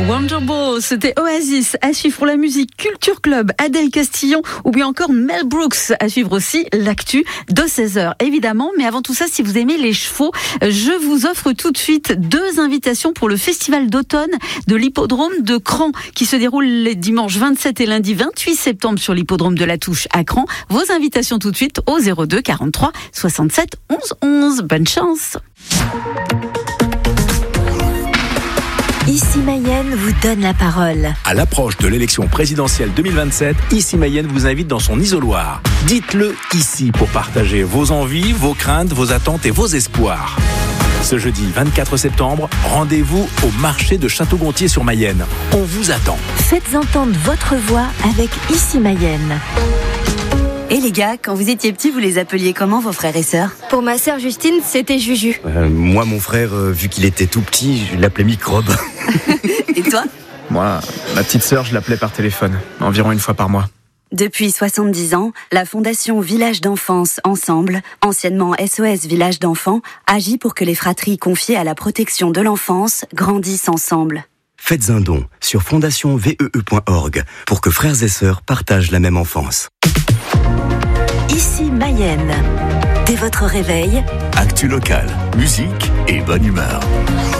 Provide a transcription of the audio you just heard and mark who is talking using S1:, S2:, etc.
S1: Wonderful, c'était Oasis. À suivre pour la musique, Culture Club, Adèle Castillon ou bien encore Mel Brooks. À suivre aussi l'actu de 16h, évidemment. Mais avant tout ça, si vous aimez les chevaux, je vous offre tout de suite 2 invitations pour le festival d'automne de l'hippodrome de Cran qui se déroule les dimanches 27 et lundi 28 septembre sur l'hippodrome de la Touche à Cran. Vos invitations tout de suite au 02 43 67 11 11. Bonne chance.
S2: Ici Mayenne vous donne la parole.
S3: À l'approche de l'élection présidentielle 2027, Ici Mayenne vous invite dans son isoloir. Dites-le ici pour partager vos envies, vos craintes, vos attentes et vos espoirs. Ce jeudi 24 septembre, rendez-vous au marché de Château-Gontier sur Mayenne. On vous attend.
S2: Faites entendre votre voix avec Ici Mayenne.
S4: Et les gars, quand vous étiez petits, vous les appeliez comment vos frères et sœurs ?
S5: Pour ma sœur Justine, c'était Juju.
S6: Moi, mon frère, vu qu'il était tout petit, je l'appelais Microbe.
S4: Et toi ?
S7: Moi, ma petite sœur, je l'appelais par téléphone, environ une fois par mois.
S4: Depuis 70 ans, la Fondation Village d'Enfance Ensemble, anciennement SOS Village d'Enfants, agit pour que les fratries confiées à la protection de l'enfance grandissent ensemble.
S6: Faites un don sur fondationvee.org pour que frères et sœurs partagent la même enfance.
S2: Ici Mayenne. Dès votre réveil,
S8: actu locale, musique et bonne humeur.